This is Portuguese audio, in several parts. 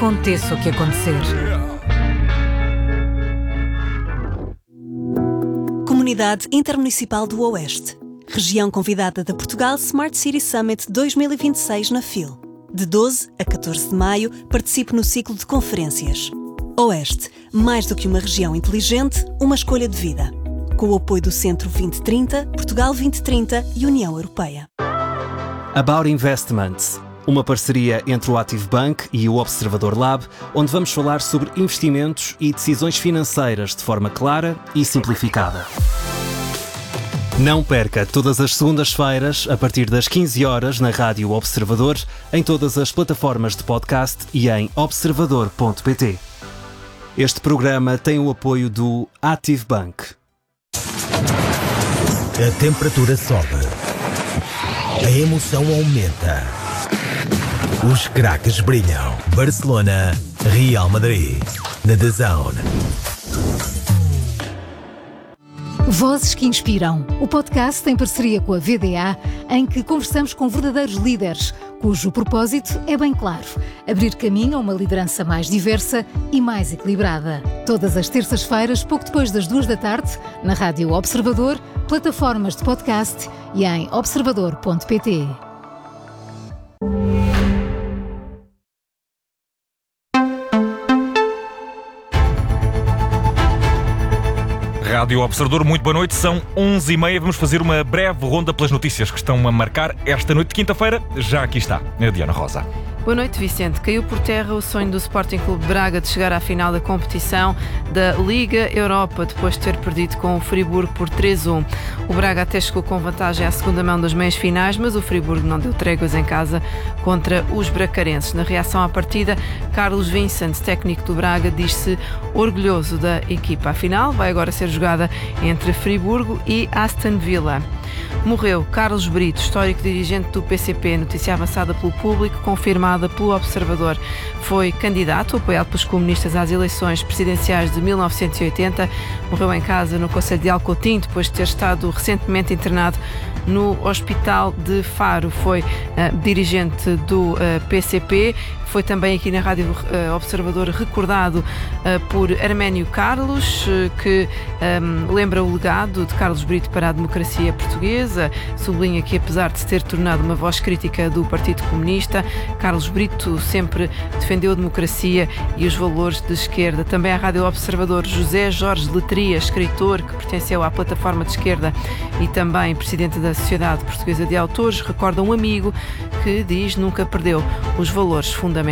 Aconteça o que acontecer. Comunidade Intermunicipal do Oeste. Região convidada da Portugal Smart City Summit 2026 na FIL. De 12 a 14 de maio, participe no ciclo de conferências. Oeste, mais do que uma região inteligente, uma escolha de vida. Com o apoio do Centro 2030, Portugal 2030 e União Europeia. About Investments, uma parceria entre o Active Bank e o Observador Lab, onde vamos falar sobre investimentos e decisões financeiras de forma clara e simplificada. Não perca todas as segundas-feiras, a partir das 15 horas, na Rádio Observador, em todas as plataformas de podcast e em observador.pt. Este programa tem o apoio do Active Bank. A temperatura sobe. A emoção aumenta. Os craques brilham. Barcelona, Real Madrid. Na DAZN. Vozes que Inspiram, o podcast em parceria com a VDA, em que conversamos com verdadeiros líderes, cujo propósito é bem claro: abrir caminho a uma liderança mais diversa e mais equilibrada. Todas as terças-feiras, pouco depois das 2 da tarde, na Rádio Observador, plataformas de podcast e em observador.pt. Rádio Observador, muito boa noite, são 11h30, vamos fazer uma breve ronda pelas notícias que estão a marcar esta noite de quinta-feira. Já aqui está a Diana Rosa. Boa noite, Vicente. Caiu por terra o sonho do Sporting Clube de Braga de chegar à final da competição da Liga Europa, depois de ter perdido com o Friburgo por 3-1. O Braga até chegou com vantagem à segunda mão das meias finais, mas o Friburgo não deu tréguas em casa contra os bracarenses. Na reação à partida, Carlos Vincent, técnico do Braga, diz-se orgulhoso da equipa. A final vai agora ser jogada entre Friburgo e Aston Villa. Morreu Carlos Brito, histórico dirigente do PCP, notícia avançada pelo Público, confirmada pelo Observador. Foi candidato, apoiado pelos comunistas às eleições presidenciais de 1980. Morreu em casa no concelho de Alcotim, depois de ter estado recentemente internado no Hospital de Faro. Foi dirigente do PCP. Foi também aqui na Rádio Observador recordado por Arménio Carlos, que lembra o legado de Carlos Brito para a democracia portuguesa. Sublinha que, apesar de se ter tornado uma voz crítica do Partido Comunista, Carlos Brito sempre defendeu a democracia e os valores de esquerda. Também à Rádio Observador, José Jorge Letria, escritor que pertenceu à plataforma de esquerda e também presidente da Sociedade Portuguesa de Autores, recorda um amigo que diz nunca perdeu os valores fundamentais.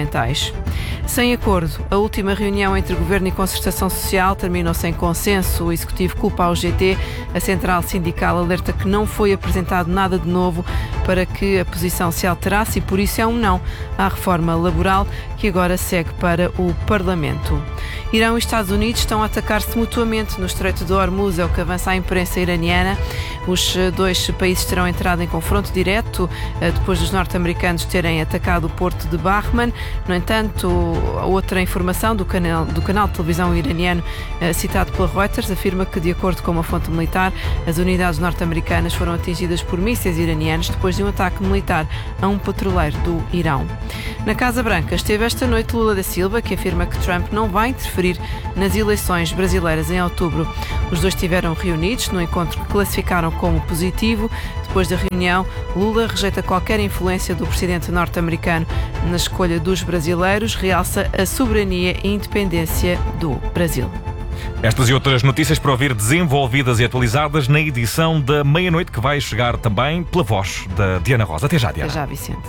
Sem acordo, a última reunião entre Governo e Concertação Social terminou sem consenso. O Executivo culpa a UGT, a Central Sindical alerta que não foi apresentado nada de novo para que a posição se alterasse e por isso é um não à reforma laboral que agora segue para o Parlamento. Irão e Estados Unidos estão a atacar-se mutuamente no Estreito de Hormuz, é o que avança a imprensa iraniana. Os dois países terão entrado em confronto direto depois dos norte-americanos terem atacado o porto de Bahman. No entanto, outra informação do canal de televisão iraniano citado pela Reuters afirma que, de acordo com uma fonte militar, as unidades norte-americanas foram atingidas por mísseis iranianos depois de um ataque militar a um petroleiro do Irão. Na Casa Branca esteve esta noite Lula da Silva, que afirma que Trump não vai interferir nas eleições brasileiras em outubro. Os dois estiveram reunidos num encontro que classificaram como positivo. Depois da reunião, Lula rejeita qualquer influência do presidente norte-americano na escolha dos brasileiros, realça a soberania e independência do Brasil. Estas e outras notícias para ouvir desenvolvidas e atualizadas na edição da meia-noite, que vai chegar também pela voz da Diana Rosa. Até já, Diana. Até já, Vicente.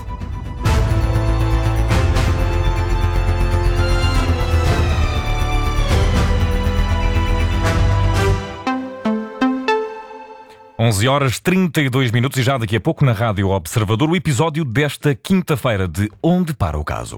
Onze horas 32 minutos e já daqui a pouco na Rádio Observador o episódio desta quinta-feira de Onde Para o Caso.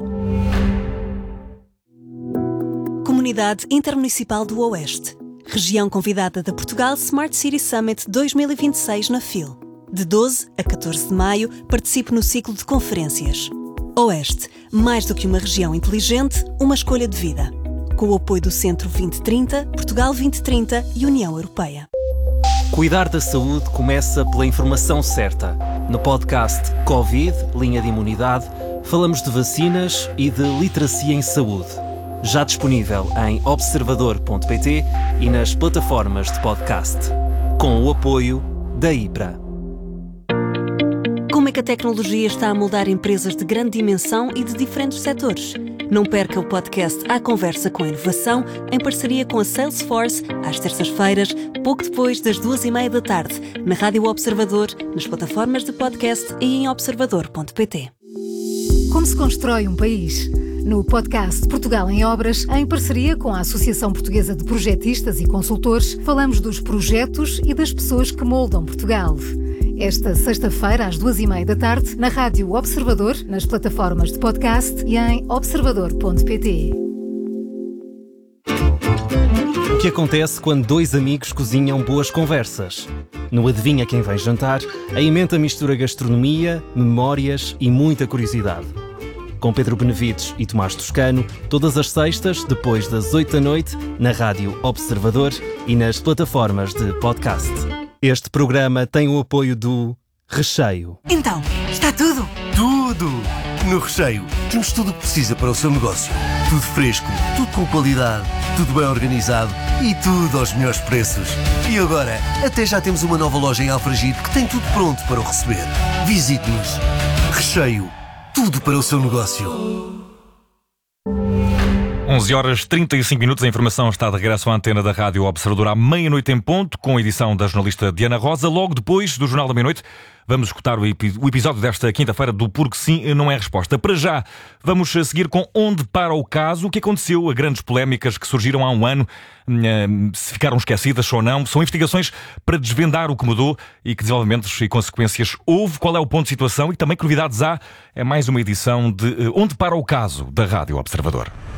Comunidade Intermunicipal do Oeste. Região convidada da Portugal Smart City Summit 2026 na FIL. De 12 a 14 de maio, participe no ciclo de conferências. Oeste, mais do que uma região inteligente, uma escolha de vida. Com o apoio do Centro 2030, Portugal 2030 e União Europeia. Cuidar da saúde começa pela informação certa. No podcast Covid, Linha de Imunidade, Falamos de vacinas e de literacia em saúde. Já disponível em observador.pt e nas plataformas de podcast. Com o apoio da IBRA. Como é que a tecnologia está a moldar empresas de grande dimensão e de diferentes setores? Não perca o podcast À Conversa com a Inovação, em parceria com a Salesforce, às terças-feiras, pouco depois das 2:30 da tarde, na Rádio Observador, nas plataformas de podcast e em observador.pt. Como se constrói um país? No podcast Portugal em Obras, em parceria com a Associação Portuguesa de Projetistas e Consultores, falamos dos projetos e das pessoas que moldam Portugal. Esta sexta-feira, às 2:30 da tarde, na Rádio Observador, nas plataformas de podcast e em observador.pt. O que acontece quando dois amigos cozinham boas conversas? No Adivinha Quem Vem Jantar, a emenda mistura gastronomia, memórias e muita curiosidade. Com Pedro Benevides e Tomás Toscano, todas as sextas, depois das 8 da noite, na Rádio Observador e nas plataformas de podcast. Este programa tem o apoio do Recheio. Então, está tudo? Tudo! No Recheio temos tudo o que precisa para o seu negócio. Tudo fresco, tudo com qualidade, tudo bem organizado e tudo aos melhores preços. E agora, até já temos uma nova loja em Alfragide que tem tudo pronto para o receber. Visite-nos. Recheio. Tudo para o seu negócio. 11h35, a informação está de regresso à antena da Rádio Observador à meia-noite em ponto, com a edição da jornalista Diana Rosa. Logo depois do Jornal da Meia-Noite, vamos escutar o episódio desta quinta-feira do Porque Sim Não É Resposta. Para já, vamos seguir com Onde Para o Caso, o que aconteceu, a grandes polémicas que surgiram há um ano, se ficaram esquecidas ou não. São investigações para desvendar o que mudou e que desenvolvimentos e consequências houve, qual é o ponto de situação e também que novidades há. É mais uma edição de Onde Para o Caso, da Rádio Observador.